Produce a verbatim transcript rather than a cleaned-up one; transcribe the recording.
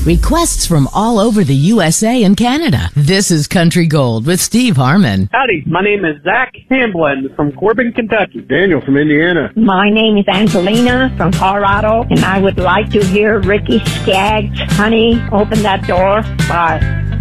Requests from all over the U S A and Canada. This is Country Gold with Steve Harmon. Howdy, my name is Zach Hamblin from Corbin, Kentucky. Daniel from Indiana. My name is Angelina from Colorado, and I would like to hear Ricky Skaggs, Honey, Open That Door. Bye.